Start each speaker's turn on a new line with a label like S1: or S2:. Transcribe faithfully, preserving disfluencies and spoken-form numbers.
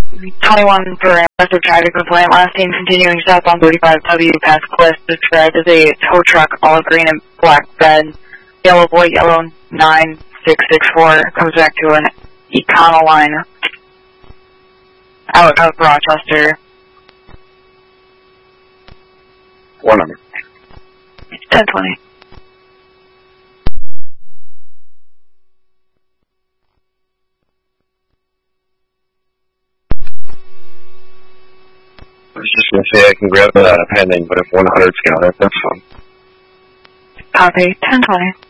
S1: twenty-one for massive traffic complaint. Last team continuing south on thirty-five W past Cliff. Described as a tow truck, olive green and black bed. Yellow boy, yellow nine six six four. Comes back to an Econoline out of Rochester.
S2: One number.
S1: ten twenty.
S2: I was just going to say I can grab that pending, but if one hundred's got it, that's fine.
S1: Copy. ten twenty.